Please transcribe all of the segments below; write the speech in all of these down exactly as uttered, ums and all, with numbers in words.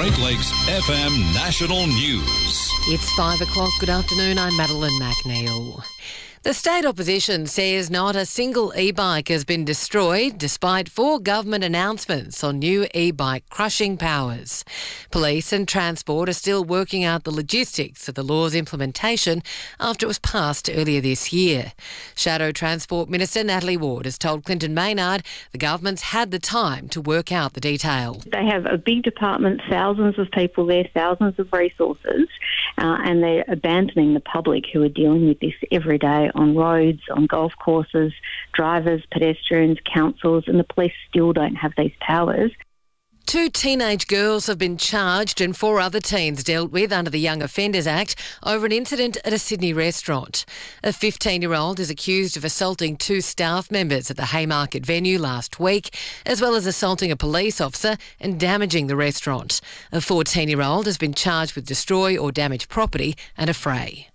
Great Lakes F M National News. It's five o'clock. Good afternoon. I'm Madeline McNeil. The state opposition says not a single e-bike has been destroyed despite four government announcements on new e-bike crushing powers. Police and Transport are still working out the logistics of the law's implementation after it was passed earlier this year. Shadow Transport Minister Natalie Ward has told Clinton Maynard the government's had the time to work out the detail. They have a big department, thousands of people there, thousands of resources, uh, and they're abandoning the public who are dealing with this every day on roads, on golf courses, drivers, pedestrians, councils, and the police still don't have these powers. Two teenage girls have been charged and four other teens dealt with under the Young Offenders Act over an incident at a Sydney restaurant. A fifteen-year-old is accused of assaulting two staff members at the Haymarket venue last week, as well as assaulting a police officer and damaging the restaurant. A fourteen-year-old has been charged with destroy or damage property and affray.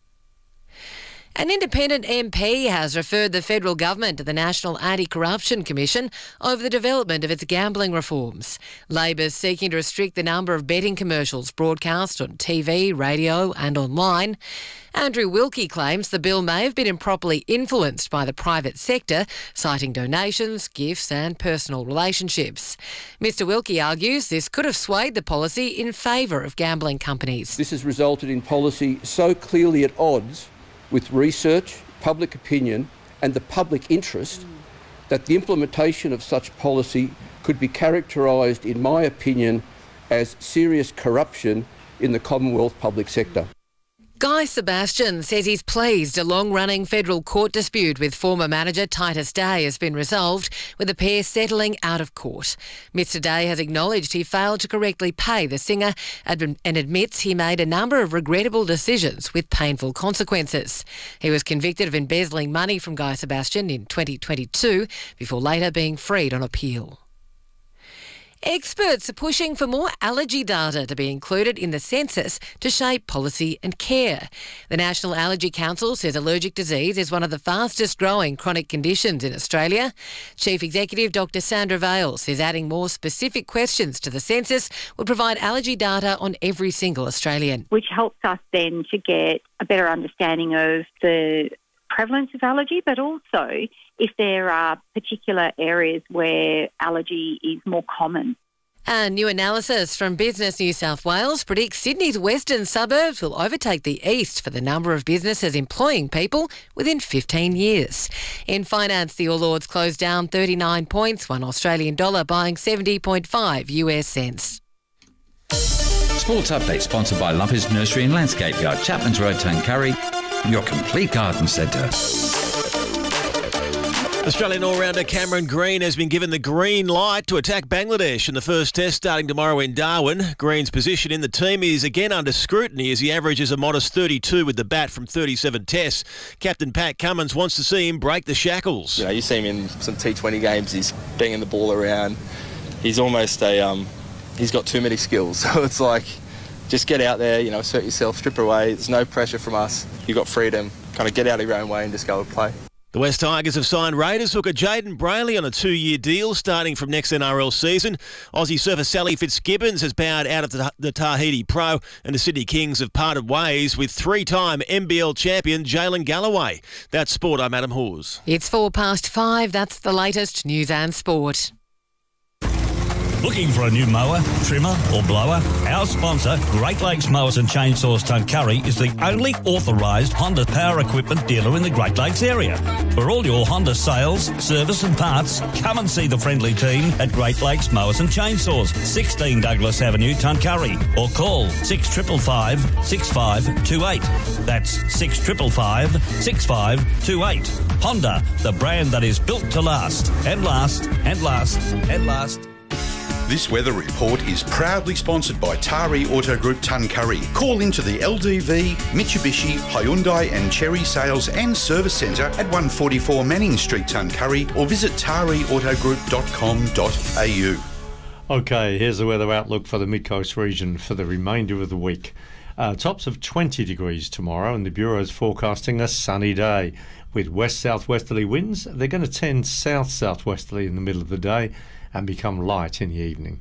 An independent M P has referred the federal government to the National Anti-Corruption Commission over the development of its gambling reforms. Labor's seeking to restrict the number of betting commercials broadcast on T V, radio and online. Andrew Wilkie claims the bill may have been improperly influenced by the private sector, citing donations, gifts and personal relationships. Mister Wilkie argues this could have swayed the policy in favour of gambling companies. This has resulted in policy so clearly at odds with research, public opinion and the public interest that the implementation of such policy could be characterised, in my opinion, as serious corruption in the Commonwealth public sector. Guy Sebastian says he's pleased a long-running federal court dispute with former manager Titus Day has been resolved, with the pair settling out of court. Mister Day has acknowledged he failed to correctly pay the singer and admits he made a number of regrettable decisions with painful consequences. He was convicted of embezzling money from Guy Sebastian in twenty twenty-two before later being freed on appeal. Experts are pushing for more allergy data to be included in the census to shape policy and care. The National Allergy Council says allergic disease is one of the fastest growing chronic conditions in Australia. Chief Executive Doctor Sandra Vale says adding more specific questions to the census would provide allergy data on every single Australian. Which helps us then to get a better understanding of the prevalence of allergy, but also if there are particular areas where allergy is more common. A new analysis from Business New South Wales predicts Sydney's western suburbs will overtake the east for the number of businesses employing people within fifteen years. In finance, the All Ords closed down thirty-nine points, one Australian dollar buying seventy point five U S cents. Sports update sponsored by Lumpers Nursery and Landscape Yard, Chapman's Road, Tuncurry, your complete garden centre. Australian all-rounder Cameron Green has been given the green light to attack Bangladesh in the first test starting tomorrow in Darwin. Green's position in the team is again under scrutiny as he averages a modest thirty-two with the bat from thirty-seven tests. Captain Pat Cummins wants to see him break the shackles. You know, you see him in some T twenty games, he's banging the ball around. He's almost a, um, he's got too many skills. So it's like, just get out there, you know, assert yourself, strip away. There's no pressure from us. You've got freedom. Kind of get out of your own way and just go and play. The West Tigers have signed Raiders hooker Jaden Brayley on a two-year deal starting from next N R L season. Aussie surfer Sally Fitzgibbons has bowed out of the, the Tahiti Pro, and the Sydney Kings have parted ways with three-time N B L champion Jalen Galloway. That's sport. I'm Adam Hawes. It's four past five. That's the latest news and sport. Looking for a new mower, trimmer or blower? Our sponsor, Great Lakes Mowers and Chainsaws Tuncurry, is the only authorised Honda power equipment dealer in the Great Lakes area. For all your Honda sales, service and parts, come and see the friendly team at Great Lakes Mowers and Chainsaws, sixteen Douglas Avenue, Tuncurry, or call six five five, six five two eight. That's six five five, six five two eight. Honda, the brand that is built to last, and last, and last, and last. This weather report is proudly sponsored by Tari Auto Group Tuncurry. Call into the L D V, Mitsubishi, Hyundai and Chery Sales and Service Centre at one forty-four Manning Street, Tuncurry, or visit tari auto group dot com dot a u. OK, here's the weather outlook for the Mid-Coast region for the remainder of the week. Uh, tops of twenty degrees tomorrow, and the Bureau is forecasting a sunny day with west-southwesterly winds. They're going to tend south-southwesterly in the middle of the day and become light in the evening.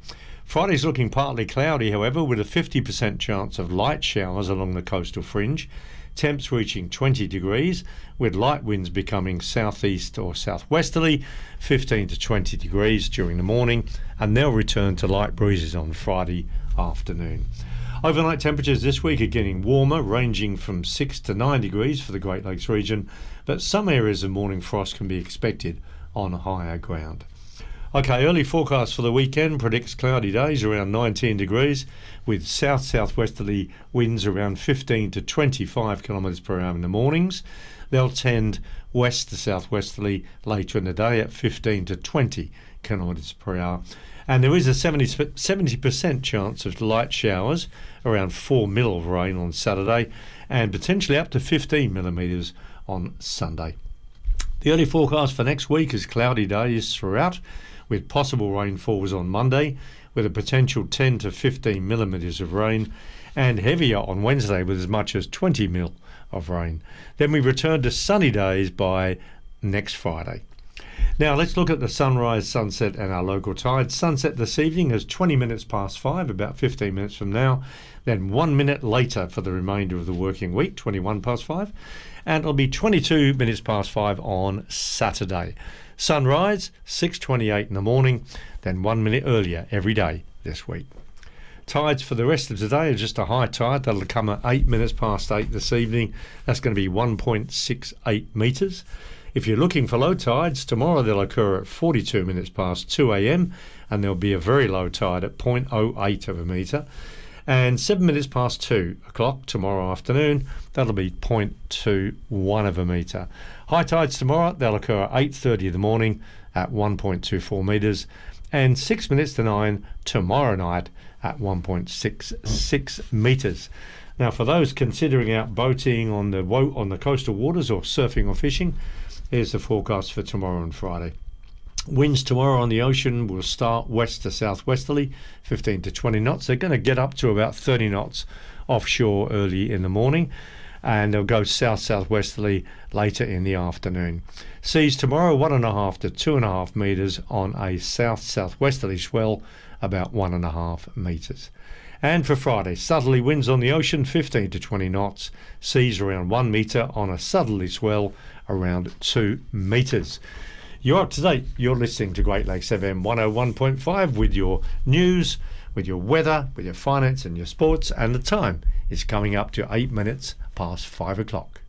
Friday's looking partly cloudy, however, with a fifty percent chance of light showers along the coastal fringe. Temps reaching twenty degrees, with light winds becoming southeast or southwesterly, fifteen to twenty degrees during the morning, and they'll return to light breezes on Friday afternoon. Overnight temperatures this week are getting warmer, ranging from six to nine degrees for the Great Lakes region, but some areas of morning frost can be expected on higher ground. Okay, early forecast for the weekend predicts cloudy days around nineteen degrees, with south-southwesterly winds around fifteen to twenty-five kilometres per hour in the mornings. They'll tend west to southwesterly later in the day at fifteen to twenty kilometres per hour. And there is a seventy percent chance of light showers, around four mil of rain on Saturday, and potentially up to fifteen millimetres on Sunday. The early forecast for next week is cloudy days throughout, with possible rainfalls on Monday, with a potential ten to fifteen millimetres of rain, and heavier on Wednesday with as much as twenty mil of rain. Then we return to sunny days by next Friday. Now let's look at the sunrise, sunset and our local tide. Sunset this evening is twenty minutes past five, about fifteen minutes from now. Then one minute later for the remainder of the working week, twenty-one past five. And it'll be twenty-two minutes past five on Saturday. Sunrise, six twenty-eight in the morning, then one minute earlier every day this week. Tides for the rest of today are just a high tide. That'll come at eight minutes past eight this evening. That's going to be one point six eight metres. If you're looking for low tides, tomorrow they'll occur at forty-two minutes past two a.m. and there'll be a very low tide at zero point zero eight of a metre. And seven minutes past two o'clock tomorrow afternoon, that'll be zero point two one of a metre. High tides tomorrow, they'll occur at eight thirty in the morning at one point two four metres, and six minutes to nine tomorrow night at one point six six metres. Now, for those considering out boating on the on the coastal waters or surfing or fishing, here's the forecast for tomorrow and Friday. Winds tomorrow on the ocean will start west to southwesterly, fifteen to twenty knots. They're going to get up to about thirty knots offshore early in the morning, and they'll go south-southwesterly later in the afternoon. Seas tomorrow, one and a half to two and a half metres on a south-southwesterly swell, about one and a half metres. And for Friday, southerly winds on the ocean, fifteen to twenty knots. Seas around one metre on a southerly swell, around two metres. You're up to date. You're listening to Great Lakes F M one oh one point five with your news, with your weather, with your finance and your sports, and the time is coming up to eight minutes past five o'clock.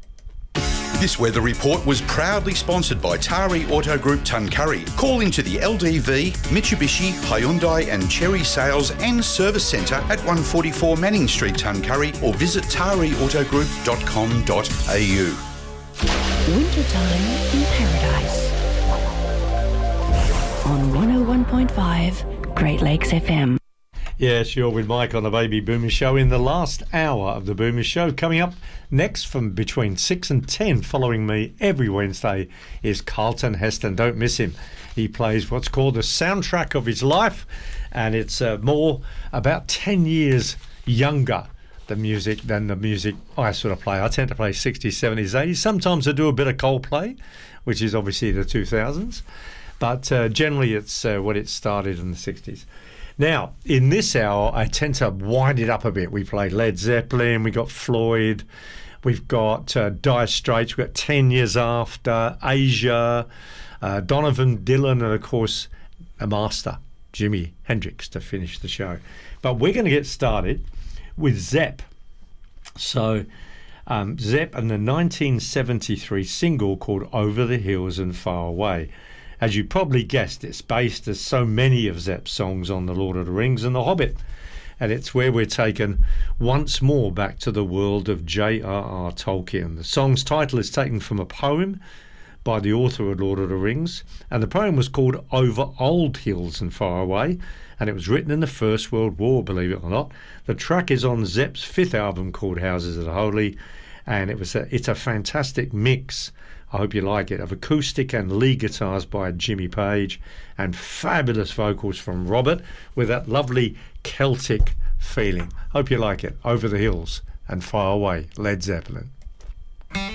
This weather report was proudly sponsored by Tari Auto Group Tuncurry. Call into the L D V, Mitsubishi, Hyundai and Cherry Sales and Service Centre at one forty-four Manning Street, Tuncurry, or visit tari autogroup dot com dot a u. Wintertime in Paradise on one oh one point five Great Lakes F M. Yes, you're with Mike on the Baby Boomer Show in the last hour of the Boomer Show. Coming up next from between six and ten, following me every Wednesday, is Carlton Heston. Don't miss him. He plays what's called the soundtrack of his life, and it's uh, more about ten years younger the music than the music I sort of play. I tend to play sixties, seventies, eighties. Sometimes I do a bit of Coldplay, which is obviously the two thousands, but uh, generally it's uh, what it started in the sixties. Now, in this hour, I tend to wind it up a bit. We played Led Zeppelin, we got Floyd, we've got uh, Dire Straits, we've got ten years After, Asia, uh, Donovan, Dylan, and of course, a master, Jimi Hendrix, to finish the show. But we're going to get started with Zepp. So, um, Zepp and the nineteen seventy-three single called Over the Hills and Far Away. As you probably guessed, it's based, as so many of Zepp's songs, on The Lord of the Rings and The Hobbit. And it's where we're taken once more back to the world of J R R Tolkien. The song's title is taken from a poem by the author of Lord of the Rings, and the poem was called Over Old Hills and Far Away, and it was written in the First World War, believe it or not. The track is on Zepp's fifth album called Houses of the Holy, and it was a, it's a fantastic mix, I hope you like it, of acoustic and lead guitars by Jimmy Page and fabulous vocals from Robert with that lovely Celtic feeling. Hope you like it. Over the Hills and Far Away, Led Zeppelin.